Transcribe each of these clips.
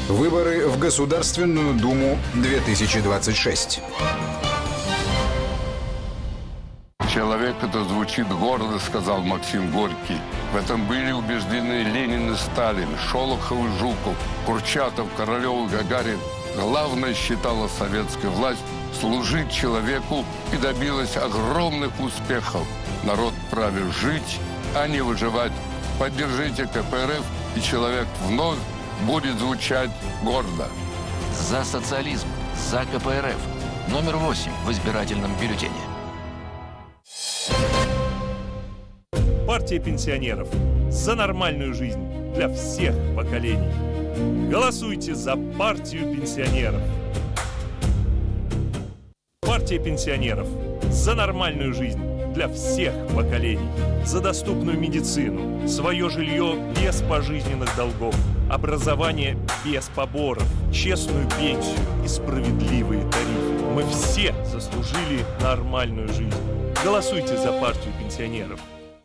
Выборы в Государственную Думу 2026. Человек это звучит гордо, сказал Максим Горький. В этом были убеждены Ленин и Сталин, Шолохов и Жуков, Курчатов, Королев и Гагарин. Главное, считала советская власть, служить человеку, и добилась огромных успехов. Народ вправе жить, а не выживать. Поддержите КПРФ, и человек вновь будет звучать гордо. За социализм, за КПРФ. Номер 8 в избирательном бюллетене. Партия пенсионеров. За нормальную жизнь для всех поколений. Голосуйте за партию пенсионеров. Партия пенсионеров. За нормальную жизнь для всех поколений. За доступную медицину, свое жилье без пожизненных долгов, образование без поборов, честную пенсию и справедливые тарифы. Мы все заслужили нормальную жизнь. Голосуйте за партию пенсионеров.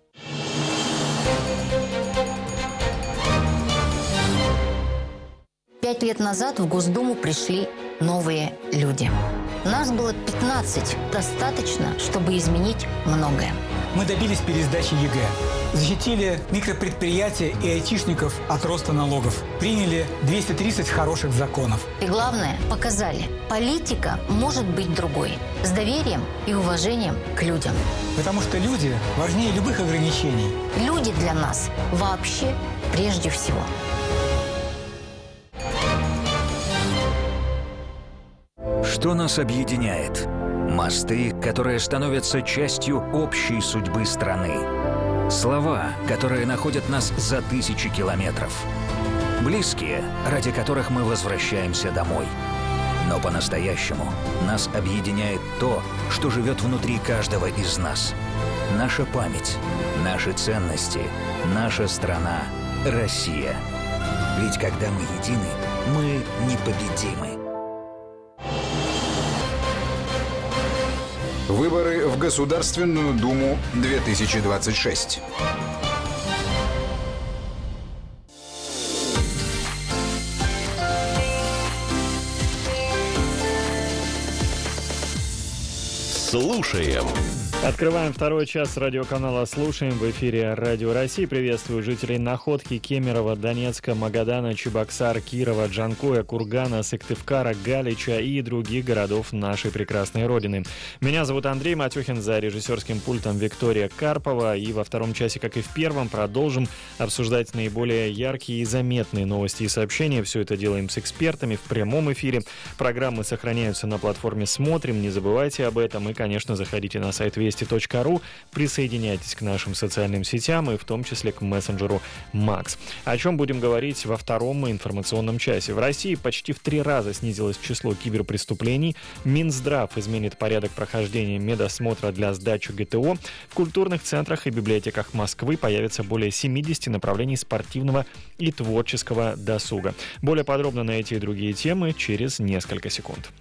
Пять лет назад в Госдуму пришли новые люди. Нас было 15. Достаточно, чтобы изменить многое. Мы добились пересдачи ЕГЭ. Защитили микропредприятия и айтишников от роста налогов. Приняли 230 хороших законов. И главное, показали, политика может быть другой. С доверием и уважением к людям. Потому что люди важнее любых ограничений. Люди для нас вообще прежде всего. Что нас объединяет? Мосты, которые становятся частью общей судьбы страны. Слова, которые находят нас за тысячи километров. Близкие, ради которых мы возвращаемся домой. Но по-настоящему нас объединяет то, что живет внутри каждого из нас. Наша память, наши ценности, наша страна, Россия. Ведь когда мы едины, мы непобедимы. Выборы в Государственную Думу 2026. Слушаем. Открываем второй час радиоканала «Слушаем». В эфире Радио России. Приветствую жителей Находки, Кемерово, Донецка, Магадана, Чебоксар, Кирова, Джанкоя, Кургана, Сыктывкара, Галича и других городов нашей прекрасной родины. Меня зовут Андрей Матюхин, за режиссерским пультом Виктория Карпова. И во втором часе, как и в первом, продолжим обсуждать наиболее яркие и заметные новости и сообщения. Все это делаем с экспертами в прямом эфире. Программы сохраняются на платформе «Смотрим». Не забывайте об этом. И, конечно, заходите на сайт Вести.ру, присоединяйтесь к нашим социальным сетям и в том числе к мессенджеру Макс. О чем будем говорить во втором информационном часе? В России почти в 3 раза снизилось число киберпреступлений. Минздрав изменит порядок прохождения медосмотра для сдачи ГТО. В культурных центрах и библиотеках Москвы появится более 70 направлений спортивного и творческого досуга. Более подробно на эти и другие темы через несколько секунд.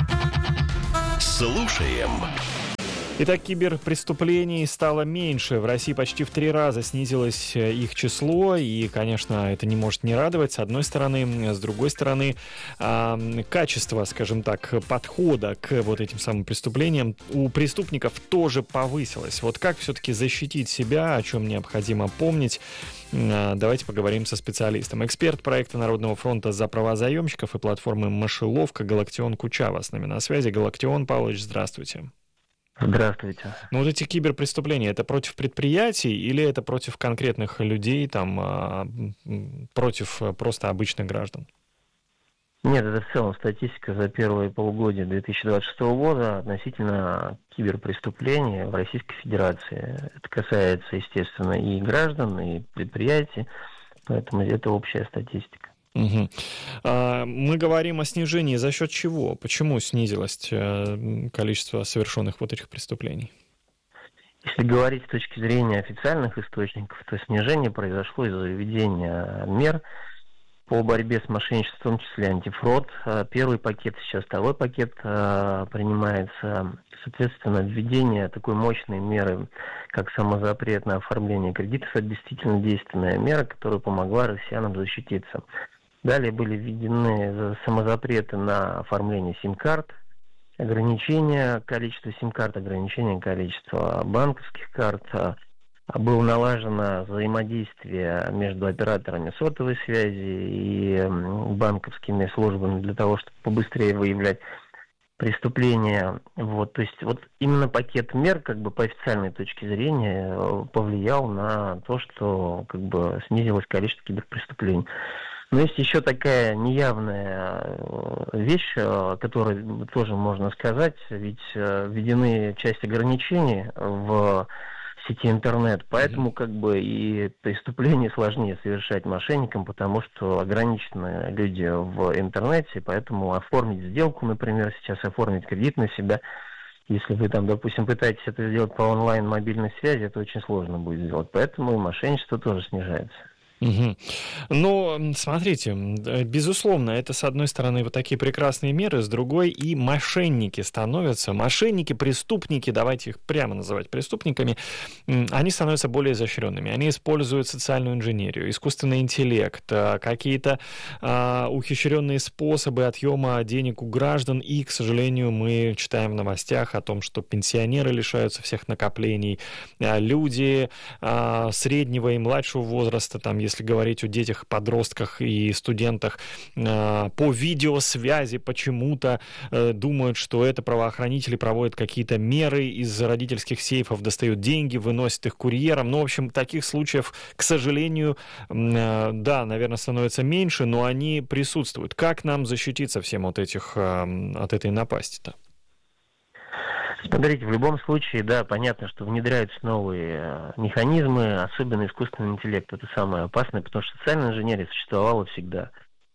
Слушаем. Итак, киберпреступлений стало меньше. В России почти в 3 раза снизилось их число. И, конечно, это не может не радовать, с одной стороны. С другой стороны, качество, скажем так, подхода к вот этим самым преступлениям у преступников тоже повысилось. Вот как все-таки защитить себя, о чем необходимо помнить, давайте поговорим со специалистом. Эксперт проекта Народного фронта за права заемщиков и платформы «Мышеловка» Галактион Кучава с нами на связи. Галактион Павлович, здравствуйте. Здравствуйте. Ну, вот эти киберпреступления, это против предприятий или это против конкретных людей, там, против просто обычных граждан? Нет, это в целом статистика за первое полугодие 2026 года относительно киберпреступлений в Российской Федерации. Это касается, естественно, и граждан, и предприятий, поэтому это общая статистика. Угу. Мы говорим о снижении. За счет чего? Почему снизилось количество совершенных вот этих преступлений? Если говорить с точки зрения официальных источников, то снижение произошло из-за введения мер по борьбе с мошенничеством, в том числе антифрод. Первый пакет, сейчас второй пакет принимается. Соответственно, введение такой мощной меры, как самозапрет на оформление кредитов, это действительно действенная мера, которая помогла россиянам защититься. Далее были введены самозапреты на оформление сим-карт, ограничение количества сим-карт, ограничение количества банковских карт. Было налажено взаимодействие между операторами сотовой связи и банковскими службами для того, чтобы побыстрее выявлять преступления. Вот, то есть вот именно пакет мер, как бы по официальной точке зрения, повлиял на то, что как бы снизилось количество киберпреступлений. Но есть еще такая неявная вещь, которую тоже можно сказать, ведь введены часть ограничений в сети интернет, поэтому как бы и преступление сложнее совершать мошенникам, потому что ограничены люди в интернете, поэтому оформить сделку, например, сейчас оформить кредит на себя, если вы там, допустим, пытаетесь это сделать по онлайн мобильной связи, это очень сложно будет сделать, поэтому и мошенничество тоже снижается. Угу. Но, смотрите, безусловно, это, с одной стороны, вот такие прекрасные меры, с другой и мошенники становятся, преступники, давайте их прямо называть преступниками, они становятся более изощренными, они используют социальную инженерию, искусственный интеллект, какие-то ухищренные способы отъема денег у граждан, и, к сожалению, мы читаем в новостях о том, что пенсионеры лишаются всех накоплений, люди среднего и младшего возраста, там, если говорить о детях, подростках и студентах, по видеосвязи почему-то думают, что это правоохранители проводят какие-то меры, из родительских сейфов достают деньги, выносят их курьерам. Ну, в общем, таких случаев, к сожалению, да, наверное, становится меньше, но они присутствуют. Как нам защититься всем от этой напасти-то? Смотрите, в любом случае, да, понятно, что внедряются новые механизмы, особенно искусственный интеллект. Это самое опасное, потому что социальная инженерия существовала всегда.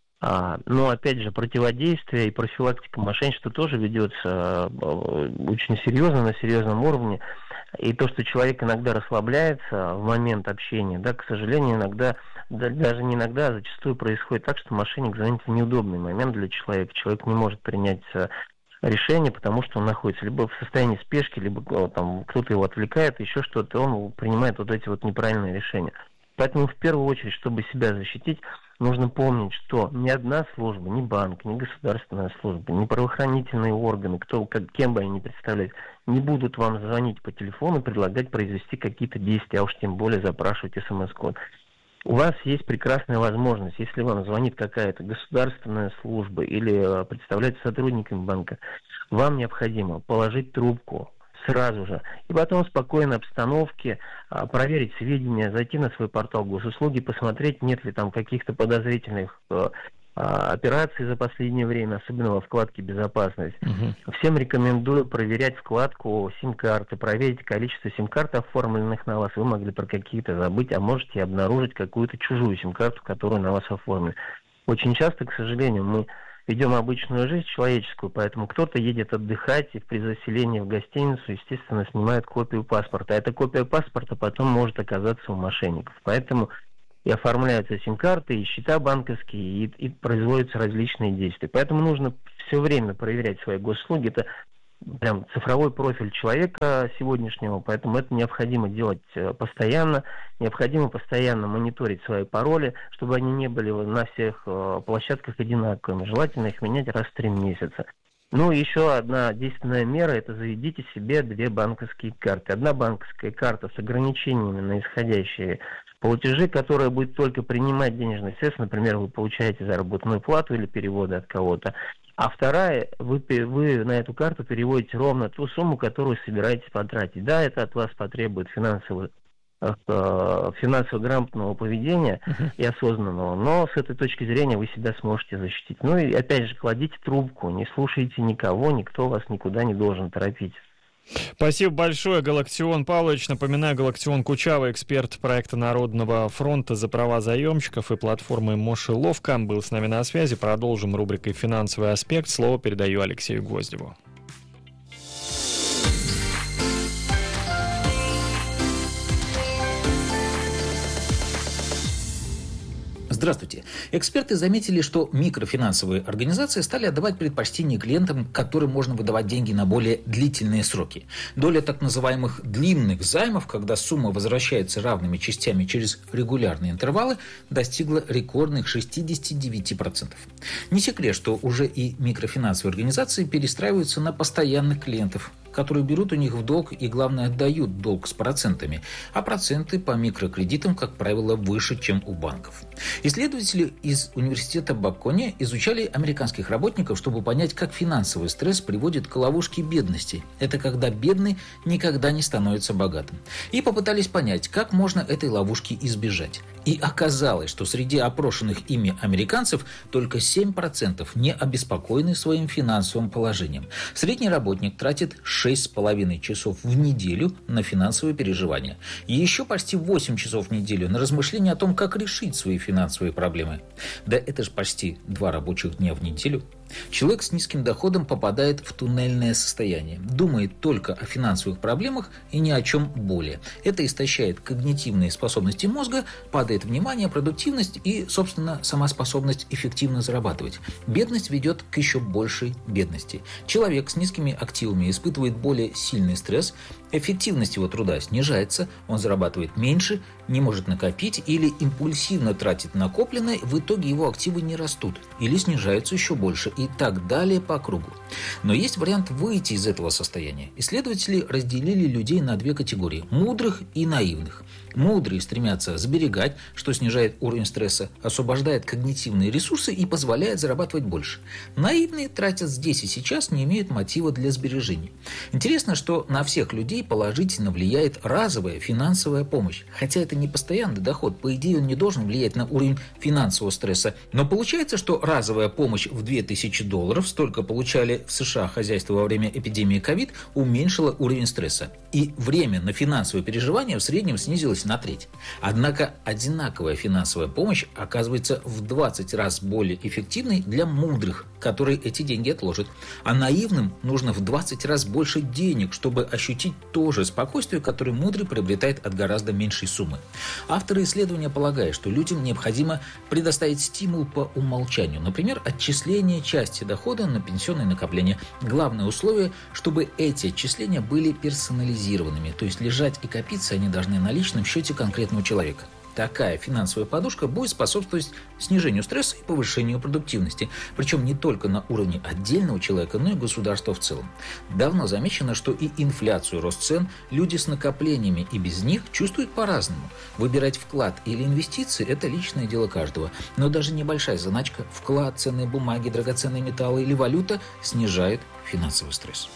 Но, опять же, противодействие и профилактика мошенничества тоже ведется очень серьезно, на серьезном уровне. И то, что человек иногда расслабляется в момент общения, да, к сожалению, иногда, даже не иногда, а зачастую происходит так, что мошенник звонит в неудобный момент для человека. Человек не может принять решение, потому что он находится либо в состоянии спешки, либо там кто-то его отвлекает, еще что-то, он принимает вот эти вот неправильные решения. Поэтому в первую очередь, чтобы себя защитить, нужно помнить, что ни одна служба, ни банк, ни государственная служба, ни правоохранительные органы, кем бы они ни представлялись, не будут вам звонить по телефону и предлагать произвести какие-то действия, а уж тем более запрашивать смс-код. У вас есть прекрасная возможность, если вам звонит какая-то государственная служба или представляется сотрудником банка, вам необходимо положить трубку сразу же и потом в спокойной обстановке проверить сведения, зайти на свой портал госуслуги, посмотреть, нет ли там каких-то подозрительных операций за последнее время, особенно во вкладке «Безопасность». Всем рекомендую проверять вкладку «Сим-карты», проверить количество сим-карт, оформленных на вас. Вы могли про какие-то забыть, а можете обнаружить какую-то чужую сим-карту, которую на вас оформили. Очень часто, к сожалению, мы ведем обычную жизнь человеческую, поэтому кто-то едет отдыхать и при заселении в гостиницу, естественно, снимает копию паспорта. А эта копия паспорта потом может оказаться у мошенников. Поэтому и оформляются сим-карты, и счета банковские, и производятся различные действия. Поэтому нужно все время проверять свои госуслуги. Это прям цифровой профиль человека сегодняшнего, поэтому это необходимо делать постоянно. Необходимо постоянно мониторить свои пароли, чтобы они не были на всех площадках одинаковыми. Желательно их менять раз в 3 месяца. Ну, еще одна действенная мера – это заведите себе 2 банковские карты. Одна банковская карта с ограничениями на исходящие платежи, которая будет только принимать денежные средства, например, вы получаете заработную плату или переводы от кого-то, а вторая, вы на эту карту переводите ровно ту сумму, которую собираетесь потратить. Да, это от вас потребует финансово грамотного поведения и осознанного, но с этой точки зрения вы себя сможете защитить. Ну и опять же, кладите трубку, не слушайте никого, никто вас никуда не должен торопить. Спасибо большое, Галактион Павлович. Напоминаю, Галактион Кучава, эксперт проекта Народного фронта за права заемщиков и платформы Мошеловка, был с нами на связи. Продолжим рубрикой «Финансовый аспект». Слово передаю Алексею Гвоздеву. Здравствуйте. Эксперты заметили, что микрофинансовые организации стали отдавать предпочтение клиентам, которым можно выдавать деньги на более длительные сроки. Доля так называемых длинных займов, когда сумма возвращается равными частями через регулярные интервалы, достигла рекордных 69%. Не секрет, что уже и микрофинансовые организации перестраиваются на постоянных клиентов, которые берут у них в долг и, главное, отдают долг с процентами, а проценты по микрокредитам, как правило, выше, чем у банков. Исследователи из университета Бакони изучали американских работников, чтобы понять, как финансовый стресс приводит к ловушке бедности. Это когда бедный никогда не становится богатым. И попытались понять, как можно этой ловушки избежать. И оказалось, что среди опрошенных ими американцев только 7% не обеспокоены своим финансовым положением. Средний работник тратит 6,5 часов в неделю на финансовые переживания. И еще почти 8 часов в неделю на размышления о том, как решить свои финансовые проблемы. Да это же почти 2 рабочих дня в неделю. Человек с низким доходом попадает в туннельное состояние, думает только о финансовых проблемах и ни о чем более. Это истощает когнитивные способности мозга, падает внимание, продуктивность и, собственно, сама способность эффективно зарабатывать. Бедность ведет к еще большей бедности. Человек с низкими активами испытывает более сильный стресс, эффективность его труда снижается, он зарабатывает меньше, не может накопить или импульсивно тратит накопленное, в итоге его активы не растут или снижаются еще больше и так далее по кругу. Но есть вариант выйти из этого состояния. Исследователи разделили людей на 2 категории – мудрых и наивных. Мудрые стремятся сберегать, что снижает уровень стресса, освобождает когнитивные ресурсы и позволяет зарабатывать больше. Наивные тратят здесь и сейчас, не имеют мотива для сбережений. Интересно, что на всех людей положительно влияет разовая финансовая помощь. Хотя это не постоянный доход, по идее он не должен влиять на уровень финансового стресса. Но получается, что разовая помощь в $2000, столько получали в США хозяйства во время эпидемии ковид, уменьшила уровень стресса. И время на финансовые переживания в среднем снизилось на треть. Однако одинаковая финансовая помощь оказывается в 20 раз более эффективной для мудрых, которые эти деньги отложат. А наивным нужно в 20 раз больше денег, чтобы ощутить то же спокойствие, которое мудрый приобретает от гораздо меньшей суммы. Авторы исследования полагают, что людям необходимо предоставить стимул по умолчанию, например, отчисление части дохода на пенсионные накопления. Главное условие, чтобы эти отчисления были персонализированными, то есть лежать и копиться они должны на личном счете конкретного человека. Такая финансовая подушка будет способствовать снижению стресса и повышению продуктивности, причем не только на уровне отдельного человека, но и государства в целом. Давно замечено, что и инфляцию, рост цен люди с накоплениями и без них чувствуют по-разному. Выбирать вклад или инвестиции – это личное дело каждого, но даже небольшая заначка, вклад, ценные бумаги, драгоценные металлы или валюта снижает финансовый стресс.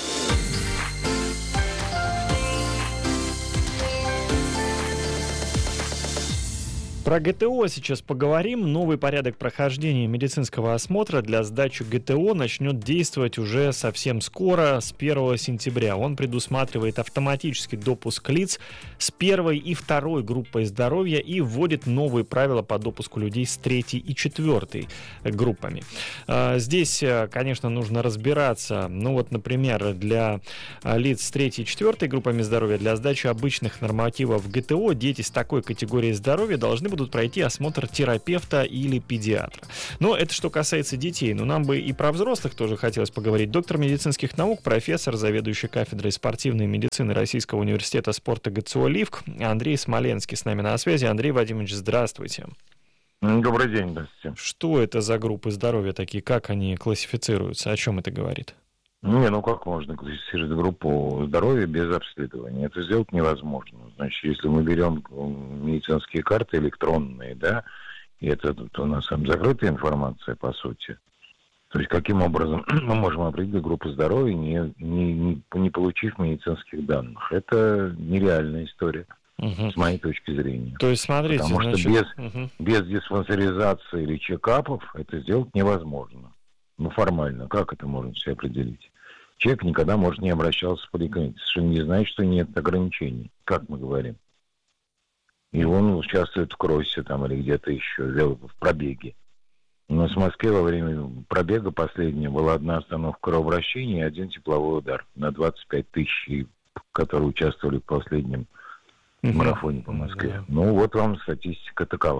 Про ГТО сейчас поговорим. Новый порядок прохождения медицинского осмотра для сдачи ГТО начнет действовать уже совсем скоро, с 1 сентября. Он предусматривает автоматический допуск лиц с 1 и 2 группой здоровья и вводит новые правила по допуску людей с 3 и 4 группами. Здесь, конечно, нужно разбираться. Например, для лиц с 3 и 4 группами здоровья для сдачи обычных нормативов ГТО дети с такой категорией здоровья должны будут пройти осмотр терапевта или педиатра. Но это что касается детей. Но нам бы и про взрослых тоже хотелось поговорить. Доктор медицинских наук, профессор, заведующий кафедрой спортивной медицины Российского университета спорта ГЦО «Лифк» Андрей Смоленский с нами на связи. Андрей Вадимович, здравствуйте. Добрый день, здравствуйте. Что это за группы здоровья такие? Как они классифицируются? О чем это говорит? Как можно классифицировать группу здоровья без обследования? Это сделать невозможно. Значит, если мы берем медицинские карты электронные, и это у нас там закрытая информация, по сути, то есть каким образом мы можем определить группу здоровья, не получив медицинских данных? Это нереальная история, с моей точки зрения. То есть, смотрите, потому что без диспансеризации или чекапов это сделать невозможно. Формально, как это можно себе определить? Человек никогда, может, не обращался в поликлинику, совершенно не знает, что нет ограничений, как мы говорим. И он участвует в кроссе или где-то еще, в пробеге. У нас в Москве во время пробега последнего была 1 остановка кровообращения и 1 тепловой удар на 25 тысяч, которые участвовали в последнем марафоне по Москве. Вот вам статистика такова.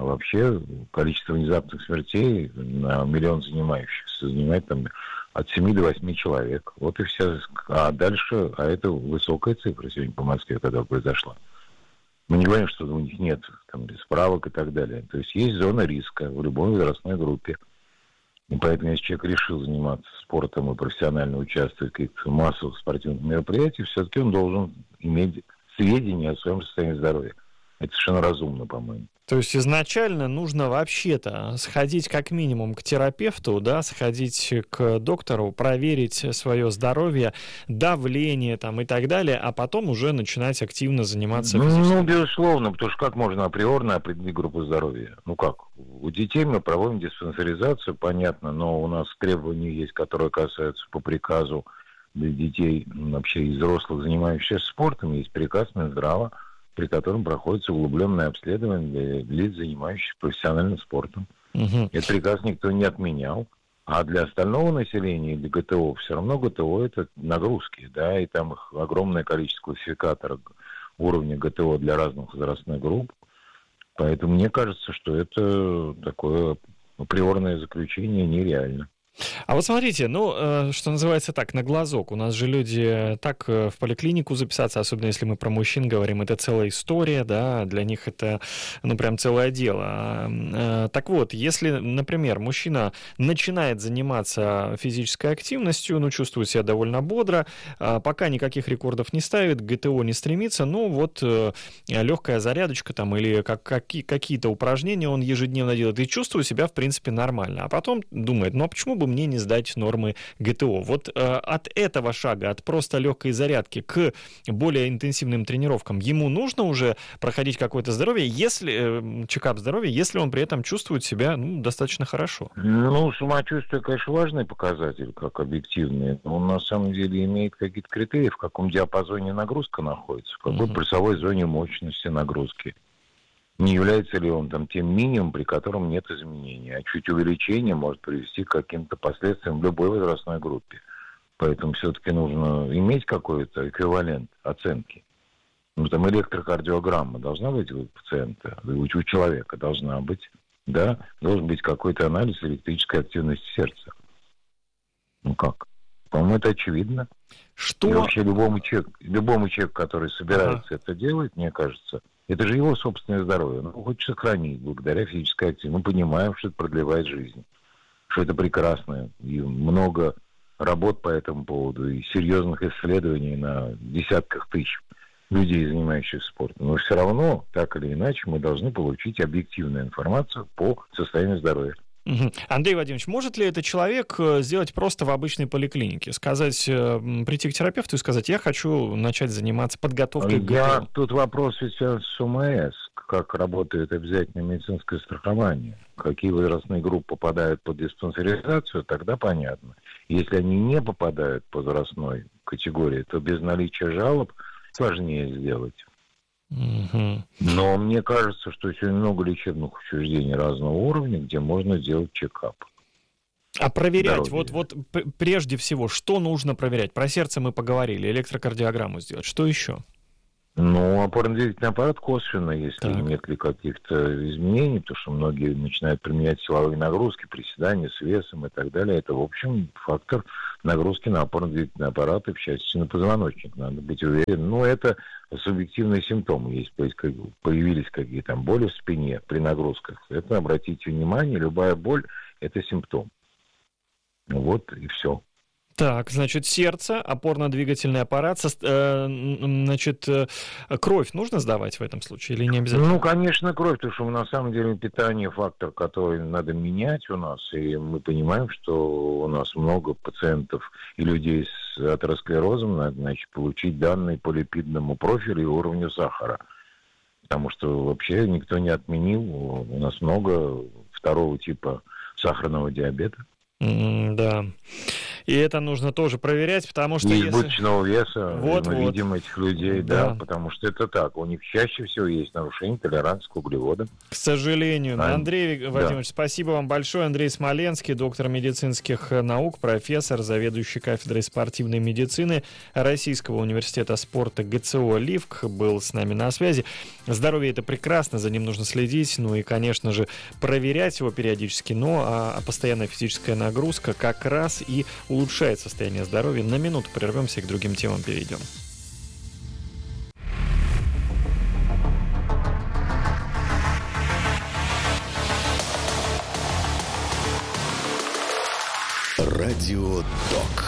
А вообще количество внезапных смертей на миллион занимающихся занимает там от 7 до 8 человек. Вот и вся. А дальше, это высокая цифра сегодня по Москве, когда произошла. Мы не говорим, что у них нет там справок и так далее. То есть есть зона риска в любой возрастной группе. И поэтому, если человек решил заниматься спортом и профессионально участвовать в каких-то массовых спортивных мероприятиях, все-таки он должен иметь сведения о своем состоянии здоровья. Это совершенно разумно, по-моему. То есть изначально нужно вообще-то сходить как минимум к терапевту, да, сходить к доктору, проверить свое здоровье, давление там и так далее, а потом уже начинать активно заниматься физическим. Ну, безусловно, потому что как можно априорно определить группу здоровья? Ну как? У детей мы проводим диспансеризацию, понятно, но у нас требования есть, которые касаются по приказу для детей, вообще и взрослых, занимающихся спортом, есть приказ Минздрава, при котором проходится углубленное обследование для лиц, занимающихся профессиональным спортом. Этот приказ никто не отменял. А для остального населения, для ГТО, все равно ГТО это нагрузки, да, и там их огромное количество классификаторов уровня ГТО для разных возрастных групп. Поэтому мне кажется, что это такое априорное заключение нереально. А вот смотрите, что называется так, на глазок. У нас же люди так в поликлинику записаться, особенно если мы про мужчин говорим, это целая история, да, для них это, прям целое дело. Так вот, если, например, мужчина начинает заниматься физической активностью, чувствует себя довольно бодро, пока никаких рекордов не ставит, к ГТО не стремится, легкая зарядочка там или какие-то упражнения он ежедневно делает и чувствует себя, в принципе, нормально. А потом думает, а почему бы мне не сдать нормы ГТО? Вот от этого шага, от просто легкой зарядки к более интенсивным тренировкам, ему нужно уже проходить какое-то здоровье, чекап здоровья, если он при этом чувствует себя достаточно хорошо? Самочувствие, конечно, важный показатель, как объективный. Но он на самом деле имеет какие-то критерии, в каком диапазоне нагрузка находится, в какой пульсовой зоне мощности нагрузки. Не является ли он там тем минимумом, при котором нет изменений. А чуть увеличение может привести к каким-то последствиям в любой возрастной группе. Поэтому все-таки нужно иметь какой-то эквивалент оценки. Там электрокардиограмма должна быть у пациента, у человека должна быть, да, должен быть какой-то анализ электрической активности сердца. Как? По-моему, это очевидно. Что? И вообще любому человеку, который собирается это делать, мне кажется, это же его собственное здоровье. Он хочет сохранить благодаря физической активности. Мы понимаем, что это продлевает жизнь, что это прекрасно. И много работ по этому поводу, и серьезных исследований на десятках тысяч людей, занимающихся спортом. Но все равно, так или иначе, мы должны получить объективную информацию по состоянию здоровья. Андрей Вадимович, может ли это человек сделать просто в обычной поликлинике? Прийти к терапевту и сказать, я хочу начать заниматься подготовкой к ГТО? Тут вопрос ведь связан с ОМС, как работает обязательное медицинское страхование. Какие возрастные группы попадают под диспансеризацию, тогда понятно. Если они не попадают по возрастной категории, то без наличия жалоб сложнее сделать. Но мне кажется, что сегодня много лечебных учреждений разного уровня, где можно сделать чекап. А проверять, вот прежде всего, что нужно проверять? Про сердце мы поговорили, электрокардиограмму сделать. Что еще? Опорно-двигательный аппарат косвенно, если нет ли каких-то изменений, потому что многие начинают применять силовые нагрузки, приседания с весом и так далее. Это, в общем, фактор нагрузки на опорно-двигательный аппарат и, в частности, на позвоночник. Надо быть уверенным. Это субъективные симптомы. Если появились какие-то боли в спине при нагрузках, это, обратите внимание, любая боль – это симптом. И все. Так, значит, сердце, опорно-двигательный аппарат, кровь нужно сдавать в этом случае или не обязательно? Конечно, кровь, потому что на самом деле питание фактор, который надо менять у нас, и мы понимаем, что у нас много пациентов и людей с атеросклерозом, надо, получить данные по липидному профилю и уровню сахара, потому что вообще никто не отменил, у нас много второго типа сахарного диабета. Да. И это нужно тоже проверять, потому что... Избыточного веса, вот. Мы видим этих людей, да, потому что это так. У них чаще всего есть нарушение толерантности к углеводам. К сожалению. Андрей Владимирович, спасибо вам большое. Андрей Смоленский, доктор медицинских наук, профессор, заведующий кафедрой спортивной медицины Российского университета спорта ГЦО «Ливк» был с нами на связи. Здоровье — это прекрасно, за ним нужно следить, ну и, конечно же, проверять его периодически, но постоянная физическая нагрузка как раз и улучшает состояние здоровья. На минуту прервемся и к другим темам перейдем. Радио Док.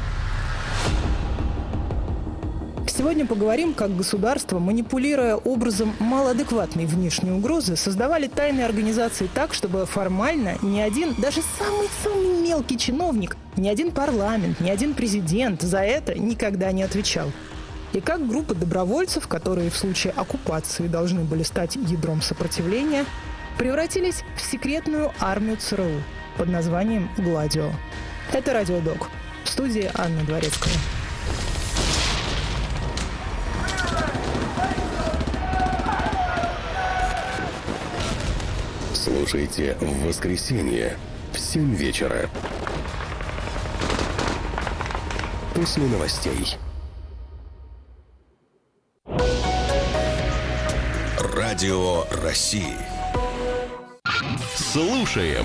Сегодня поговорим, как государство, манипулируя образом малоадекватной внешней угрозы, создавали тайные организации так, чтобы формально ни один, даже самый мелкий чиновник, ни один парламент, ни один президент за это никогда не отвечал. И как группы добровольцев, которые в случае оккупации должны были стать ядром сопротивления, превратились в секретную армию ЦРУ под названием «Гладио». Это «Радио Док». В студии Анна Дворецкая. Слушайте в воскресенье в 7 вечера. После новостей. Радио России. Слушаем.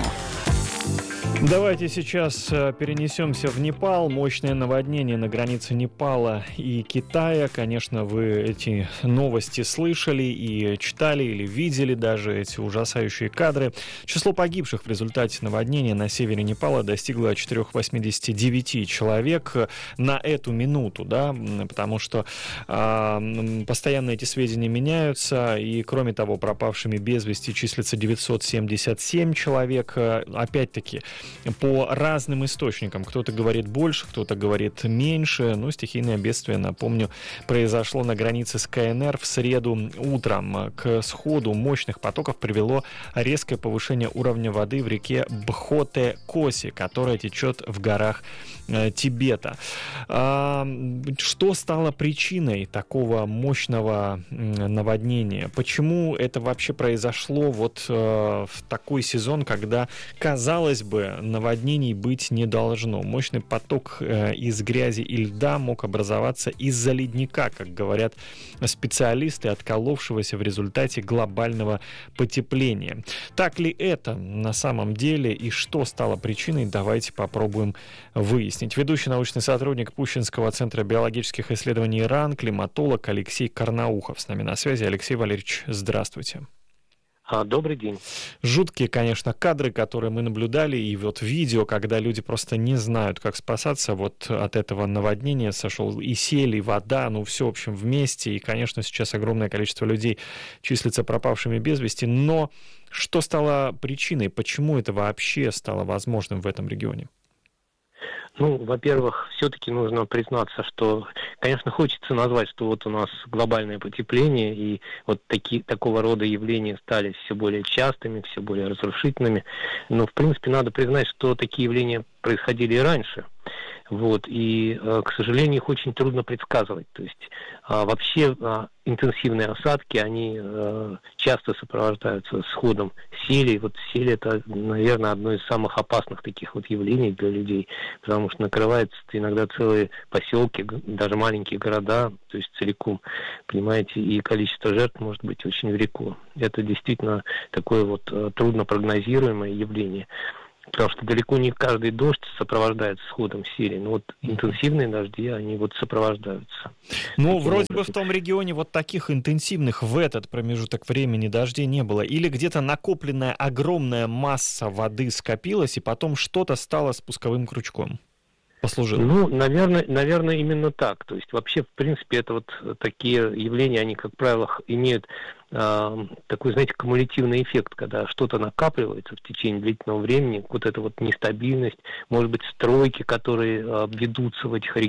Давайте сейчас перенесемся в Непал. Мощное наводнение на границе Непала и Китая. Конечно, вы эти новости слышали и читали, или видели даже эти ужасающие кадры. Число погибших в результате наводнения на севере Непала достигло 489 человек на эту минуту, да, потому что постоянно эти сведения меняются, и, кроме того, пропавшими без вести числится 977 человек. Опять-таки, по разным источникам. Кто-то говорит больше, кто-то говорит меньше. Но стихийное бедствие, напомню, произошло на границе с КНР в среду утром. К сходу мощных потоков привело резкое повышение уровня воды в реке Бхоте-Коси, которая течет в горах Тибета. Что стало причиной такого мощного наводнения? Почему это вообще произошло вот в такой сезон, когда, казалось бы, наводнений быть не должно? Мощный поток из грязи и льда мог образоваться из-за ледника, как говорят специалисты, отколовшегося в результате глобального потепления. Так ли это на самом деле и что стало причиной? Давайте попробуем выяснить. Ведущий научный сотрудник Пущинского центра биологических исследований РАН, климатолог Алексей Карнаухов с нами на связи. Алексей Валерьевич, здравствуйте. Добрый день. Жуткие, конечно, кадры, которые мы наблюдали, и вот видео, когда люди просто не знают, как спасаться вот от этого наводнения. Сошел и сель, и вода, ну все, в общем, вместе. И, конечно, сейчас огромное количество людей числится пропавшими без вести. Но что стало причиной? Почему это вообще стало возможным в этом регионе? Ну, во-первых, все-таки нужно признаться, что, конечно, хочется назвать, что вот у нас глобальное потепление, и вот такого рода явления стали все более частыми, все более разрушительными. Но, в принципе, надо признать, что такие явления происходили и раньше. Вот, и, к сожалению, их очень трудно предсказывать. То есть вообще интенсивные осадки, они часто сопровождаются сходом сели. Вот сели — это, наверное, одно из самых опасных таких вот явлений для людей, потому что накрываются иногда целые поселки, даже маленькие города, то есть целиком, понимаете, и количество жертв может быть очень велико. Это действительно такое вот трудно прогнозируемое явление. Потому что далеко не каждый дождь сопровождается сходом сели. Но вот интенсивные дожди, они вот сопровождаются. Ну, вроде бы в том регионе вот таких интенсивных в этот промежуток времени дождей не было. Или где-то накопленная огромная масса воды скопилась, и потом что-то стало спусковым крючком. Послужило. Ну, наверное, именно так. То есть вообще, в принципе, это вот такие явления, они, как правило, имеют такой, знаете, кумулятивный эффект, когда что-то накапливается в течение длительного времени, вот эта вот нестабильность, может быть, стройки, которые ведутся в этих регионах, где-то, ну, скажем так, нарушается вот естественный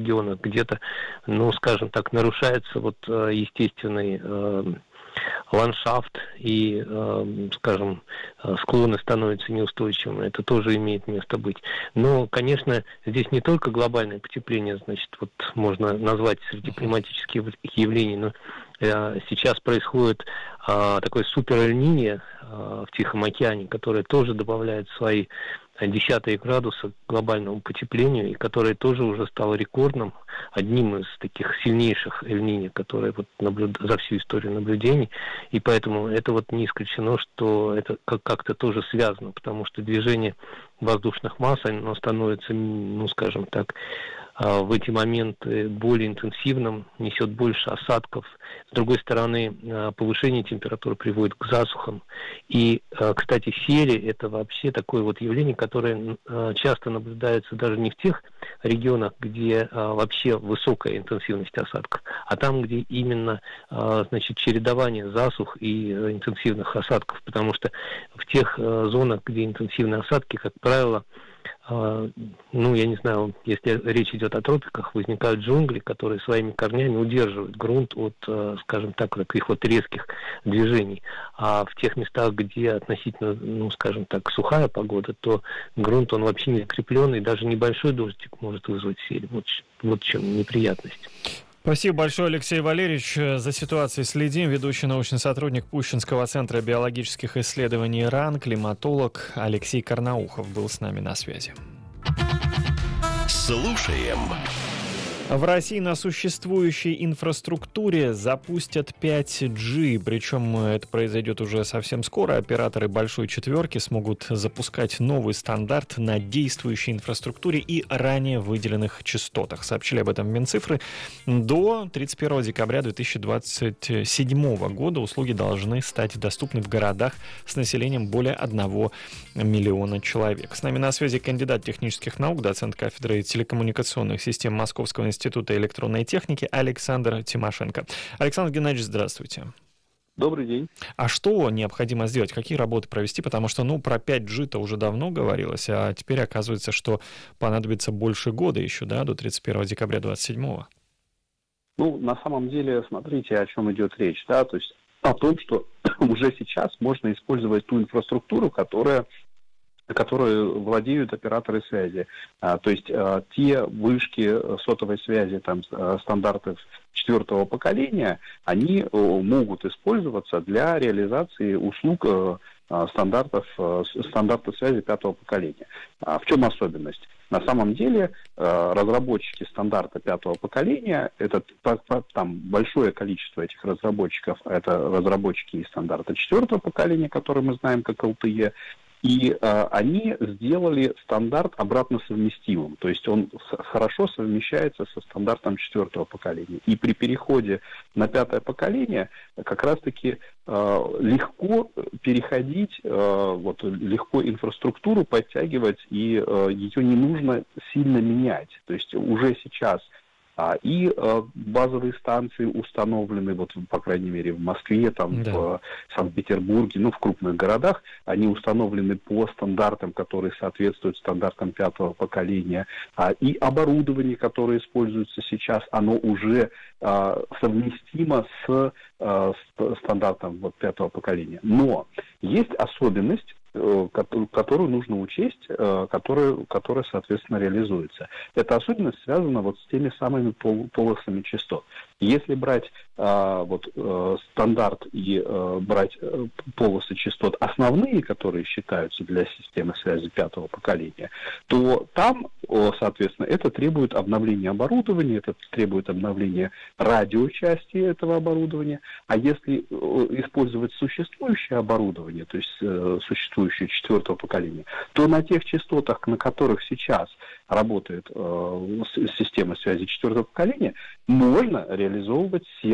ландшафт и, скажем, склоны становятся неустойчивыми. Это тоже имеет место быть. Но, конечно, здесь не только глобальное потепление, значит, вот можно назвать среди климатических явлений, но сейчас происходит такое супер-эль-ниньо в Тихом океане, которое тоже добавляет свои десятые градуса к глобальному потеплению, и которое тоже уже стало рекордным, одним из таких сильнейших эль-ниньо, которые вот за всю историю наблюдений. И поэтому это вот не исключено, что это как-то тоже связано, потому что движение воздушных масс, оно становится, ну, скажем так, в эти моменты более интенсивным, несет больше осадков. С другой стороны, повышение температуры приводит к засухам. И, кстати, сели – это вообще такое вот явление, которое часто наблюдается даже не в тех регионах, где вообще высокая интенсивность осадков, а там, где именно, значит, чередование засух и интенсивных осадков. Потому что в тех зонах, где интенсивные осадки, как правило, ну, я не знаю, если речь идет о тропиках, возникают джунгли, которые своими корнями удерживают грунт от, скажем так, таких вот резких движений. А в тех местах, где относительно, ну, скажем так, сухая погода, то грунт, он вообще не закрепленный, даже небольшой дождик может вызвать сель. Вот в чем неприятность. Спасибо большое, Алексей Валерьевич. За ситуацией следим. Ведущий научный сотрудник Пущинского центра биологических исследований РАН, климатолог Алексей Карнаухов был с нами на связи. Слушаем. В России на существующей инфраструктуре запустят 5G, причем это произойдет уже совсем скоро. Операторы большой четверки смогут запускать новый стандарт на действующей инфраструктуре и ранее выделенных частотах. Сообщили об этом Минцифры. До 31 декабря 2027 года услуги должны стать доступны в городах с населением более 1 миллиона человек. С нами на связи кандидат технических наук, доцент кафедры телекоммуникационных систем Московского института электронной техники Александр Тимошенко. Александр Геннадьевич, здравствуйте. Добрый день. А что необходимо сделать? Какие работы провести? Потому что, про 5G-то уже давно говорилось, а теперь оказывается, что понадобится больше года еще, да, до 31 декабря 2027. Ну, на самом деле, смотрите, о чем идет речь, да, то есть о том, что уже сейчас можно использовать ту инфраструктуру, которой владеют операторы связи. То есть те вышки сотовой связи, там, стандартов 4-го поколения, они могут использоваться для реализации услуг стандарта связи 5-го поколения. В чем особенность? На самом деле разработчики стандарта 5-го поколения, там большое количество этих разработчиков, это разработчики из стандарта 4-го поколения, который мы знаем как LTE, и они сделали стандарт обратно совместимым, то есть он хорошо совмещается со стандартом 4-го поколения. И при переходе на 5-е поколение как раз-таки легко переходить, легко инфраструктуру подтягивать, и ее не нужно сильно менять. То есть уже сейчас и базовые станции установлены, вот, по крайней мере, в Москве, там, да, в Санкт-Петербурге, в крупных городах, они установлены по стандартам, которые соответствуют стандартам 5-го поколения. И оборудование, которое используется сейчас, оно уже совместимо с стандартом 5-го поколения. Но есть особенность, которую нужно учесть, которая, соответственно, реализуется. Эта особенность связана вот с теми самыми полосами частот. Если брать стандарт и брать полосы частот основные, которые считаются для системы связи 5-го поколения, то там, соответственно, это требует обновления оборудования, это требует обновления радиочасти этого оборудования. А если использовать существующее оборудование, то есть существующее 4-го поколения, то на тех частотах, на которых сейчас работает система связи 4-го поколения, можно реализовывать